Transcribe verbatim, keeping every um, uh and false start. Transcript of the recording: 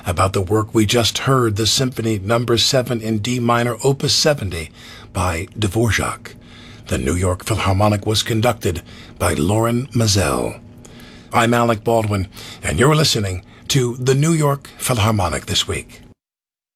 about the work we just heard, the Symphony Number seven in D minor, Opus seventy by Dvorak. The New York Philharmonic was conducted by Loren Maazel. I'm Alec Baldwin, and you're listening to the New York Philharmonic This Week.